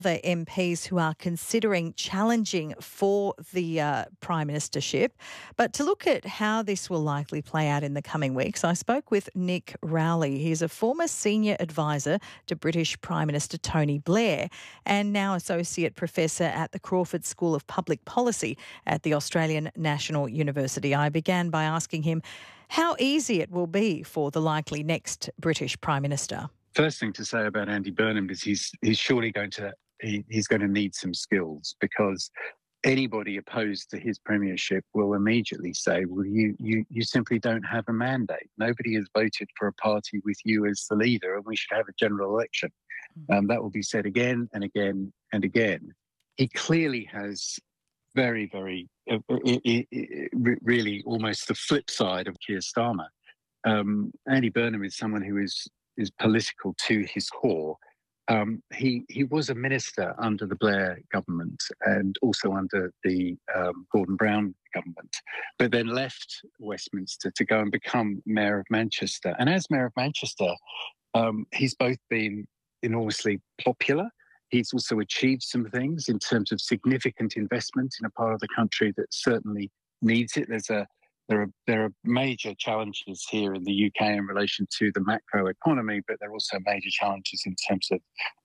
The MPs who are considering challenging for the Prime Ministership. But to look at how this will likely play out in the coming weeks, I spoke with Nick Rowley. He's a former senior advisor to British Prime Minister Tony Blair and now Associate Professor at the Crawford School of Public Policy at the Australian National University. I began by asking him how easy it will be for the likely next British Prime Minister. First thing to say about Andy Burnham is he's surely going to need some skills, because anybody opposed to his premiership will immediately say, well, you simply don't have a mandate. Nobody has voted for a party with you as the leader, and we should have a general election. That will be said again and again and again. He clearly has very, very, really almost the flip side of Keir Starmer. Andy Burnham is someone who is political to his core. He was a minister under the Blair government and also under the Gordon Brown government, but then left Westminster to go and become Mayor of Manchester. And as Mayor of Manchester, he's both been enormously popular. He's also achieved some things in terms of significant investment in a part of the country that certainly needs it. There are major challenges here in the UK in relation to the macro economy, but there are also major challenges in terms of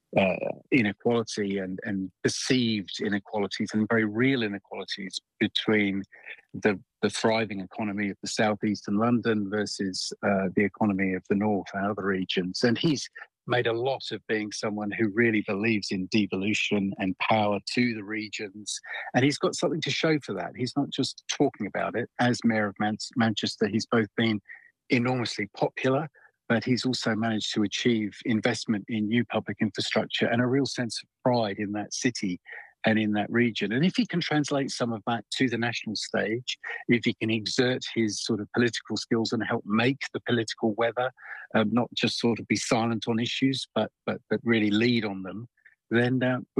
inequality and perceived inequalities and very real inequalities between the thriving economy of the southeast and London versus the economy of the north and other regions. And he's made a lot of being someone who really believes in devolution and power to the regions. And he's got something to show for that. He's not just talking about it. As Mayor of Manchester, he's both been enormously popular, but he's also managed to achieve investment in new public infrastructure and a real sense of pride in that city and in that region. And if he can translate some of that to the national stage, if he can exert his sort of political skills and help make the political weather, not just sort of be silent on issues, but really lead on them, then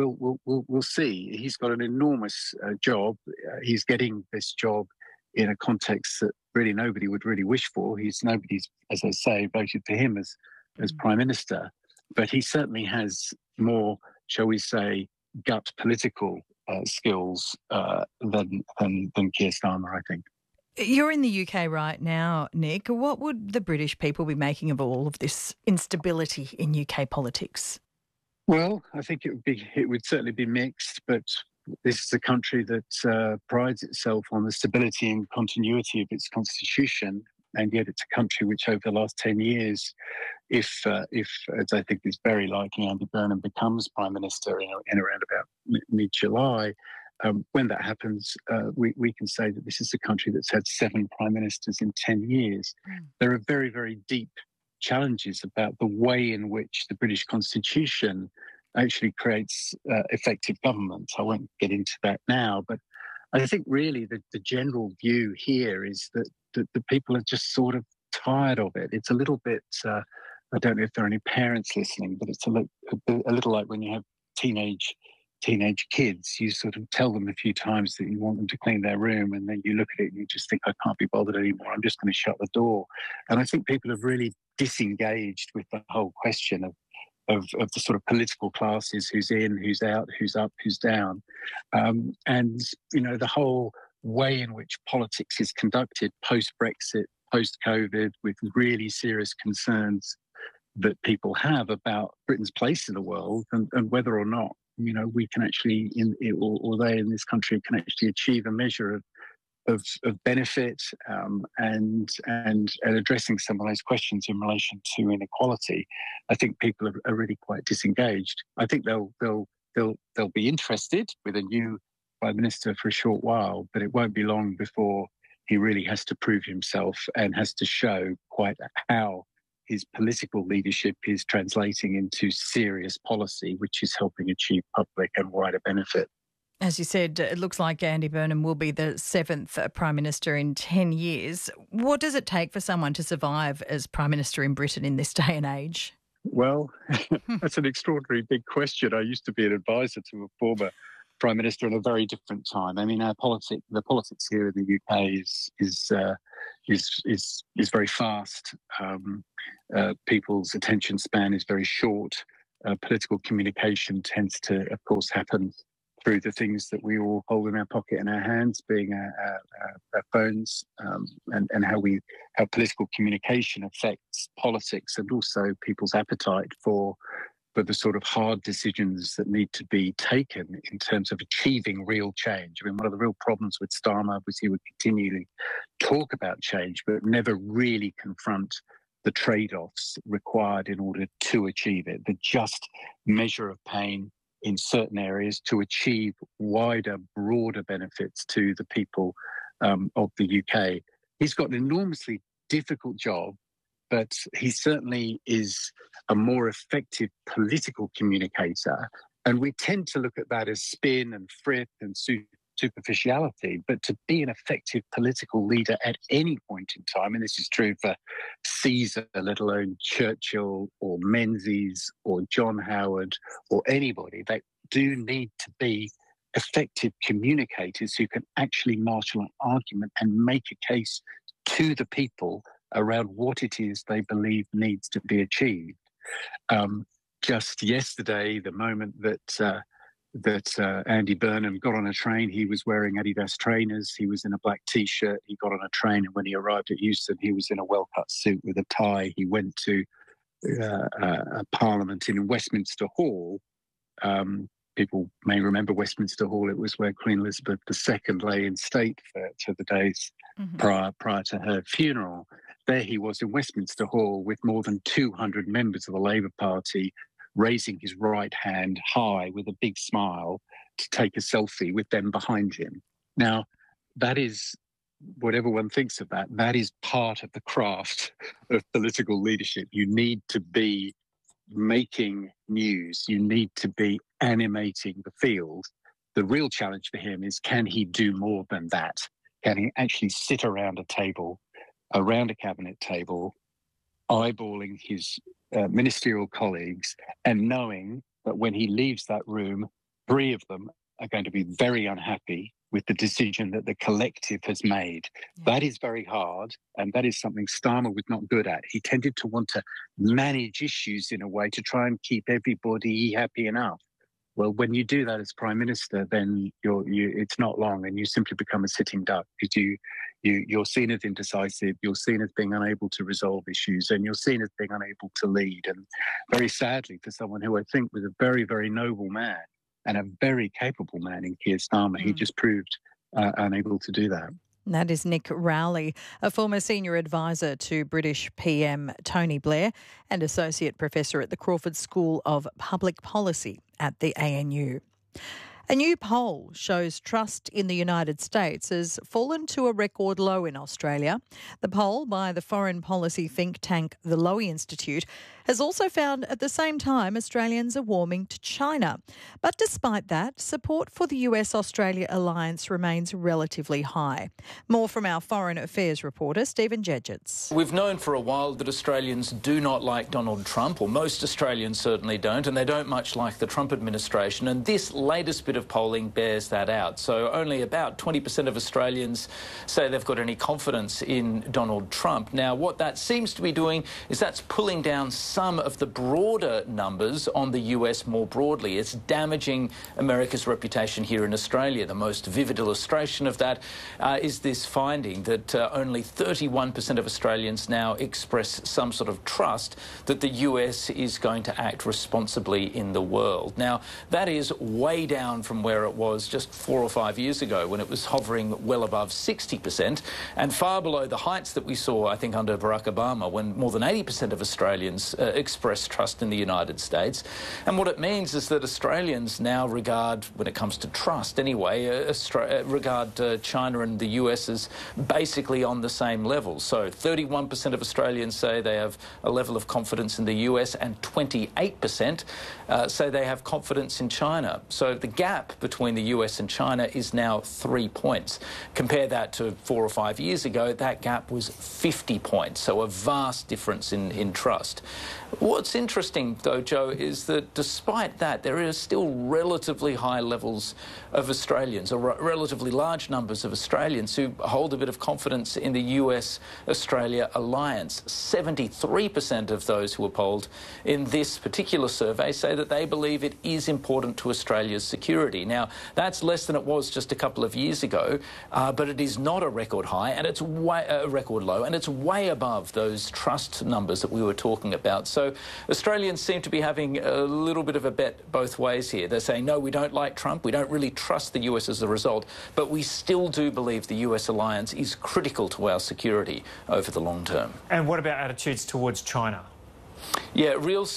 we'll see. He's got an enormous job. He's getting this job in a context that really nobody would really wish for. Nobody's, as I say, voted for him as Prime Minister, but he certainly has more, shall we say, gut political skills than Keir Starmer, I think. You're in the UK right now, Nick. What would the British people be making of all of this instability in UK politics? Well, I think it would certainly be mixed, but this is a country that prides itself on the stability and continuity of its constitution, and yet it's a country which over the last 10 years, if as I think is very likely, Andy Burnham becomes Prime Minister in around about mid-July, when that happens, we can say that this is a country that's had 7 Prime Ministers in 10 years. There are very, very deep challenges about the way in which the British Constitution actually creates effective government. I won't get into that now, but I think really the general view here is that the people are just sort of tired of it. It's a little bit, I don't know if there are any parents listening, but it's a little like when you have teenage kids. You sort of tell them a few times that you want them to clean their room, and then you look at it and you just think, I can't be bothered anymore. I'm just going to shut the door. And I think people have really disengaged with the whole question of the sort of political classes, who's in, who's out, who's up, who's down. And, the whole way in which politics is conducted post-Brexit, post-COVID, with really serious concerns that people have about Britain's place in the world and whether or not, we can actually, or they in this country can actually achieve a measure of benefit and addressing some of those questions in relation to inequality. I think people are really quite disengaged. I think they'll be interested with a new Prime Minister for a short while, but it won't be long before he really has to prove himself and has to show quite how his political leadership is translating into serious policy, which is helping achieve public and wider benefit. As you said, it looks like Andy Burnham will be the 7th Prime Minister in 10 years. What does it take for someone to survive as Prime Minister in Britain in this day and age? Well, that's an extraordinary big question. I used to be an advisor to a former Prime Minister in a very different time. I mean, the politics here in the UK is very fast. People's attention span is very short. political communication tends to, of course, happen through the things that we all hold in our pocket and our hands, being our phones, and how political communication affects politics and also people's appetite for the sort of hard decisions that need to be taken in terms of achieving real change. I mean, one of the real problems with Starmer was he would continually talk about change, but never really confront the trade-offs required in order to achieve it, the just measure of pain in certain areas to achieve wider, broader benefits to the people of the UK. He's got an enormously difficult job, but he certainly is a more effective political communicator. And we tend to look at that as spin and frith and superficiality, but to be an effective political leader at any point in time, and this is true for Caesar, let alone Churchill or Menzies or John Howard or anybody, they do need to be effective communicators who can actually marshal an argument and make a case to the people around what it is they believe needs to be achieved. Just yesterday, the moment that Andy Burnham got on a train, he was wearing Adidas trainers, he was in a black T-shirt, he got on a train, and when he arrived at Euston, he was in a well-cut suit with a tie. He went to Parliament in Westminster Hall. People may remember Westminster Hall. It was where Queen Elizabeth II lay in state for the days prior to her funeral. There he was in Westminster Hall with more than 200 members of the Labour Party raising his right hand high with a big smile to take a selfie with them behind him. Now, that is, whatever one thinks of that, that is part of the craft of political leadership. You need to be making news. You need to be animating the field. The real challenge for him is, can he do more than that? Can he actually sit around a table, around a cabinet table, eyeballing his ministerial colleagues and knowing that when he leaves that room, 3 of them are going to be very unhappy with the decision that the collective has made. Yeah. That is very hard, and that is something Starmer was not good at. He tended to want to manage issues in a way to try and keep everybody happy enough. Well, when you do that as Prime Minister, then it's not long, and you simply become a sitting duck, because you're seen as indecisive, you're seen as being unable to resolve issues, and you're seen as being unable to lead. And very sadly, for someone who I think was a very, very noble man and a very capable man in Keir Starmer, he just proved unable to do that. That is Nick Rowley, a former senior advisor to British PM Tony Blair and associate professor at the Crawford School of Public Policy at the ANU. A new poll shows trust in the United States has fallen to a record low in Australia. The poll by the foreign policy think tank the Lowy Institute has also found at the same time Australians are warming to China. But despite that, support for the US-Australia alliance remains relatively high. More from our Foreign Affairs reporter, Stephen Jedgetts. We've known for a while that Australians do not like Donald Trump, or most Australians certainly don't, and they don't much like the Trump administration. And this latest bit of polling bears that out. So only about 20% of Australians say they've got any confidence in Donald Trump. Now, what that seems to be doing is that's pulling down some of the broader numbers on the US more broadly. It's damaging America's reputation here in Australia. The most vivid illustration of that is this finding that only 31% of Australians now express some sort of trust that the US is going to act responsibly in the world. Now, that is way down from where it was just 4 or 5 years ago, when it was hovering well above 60%, and far below the heights that we saw, I think, under Barack Obama, when more than 80% of Australians express trust in the United States. And what it means is that Australians now regard, when it comes to trust anyway, regard China and the US as basically on the same level. So 31% of Australians say they have a level of confidence in the US, and 28% say they have confidence in China. So the gap between the US and China is now 3 points. Compare that to 4 or 5 years ago, that gap was 50 points. So a vast difference in trust. What's interesting, though, Joe, is that despite that, there are still relatively high levels of Australians, or relatively large numbers of Australians, who hold a bit of confidence in the US-Australia alliance. 73% of those who were polled in this particular survey say that they believe it is important to Australia's security. Now, that's less than it was just a couple of years ago, but it is not a record high, and it's a record low, and it's way above those trust numbers that we were talking about. So Australians seem to be having a little bit of a bet both ways here. They're saying, no, we don't like Trump, we don't really trust the US as a result, but we still do believe the US alliance is critical to our security over the long term. And what about attitudes towards China? Yeah, real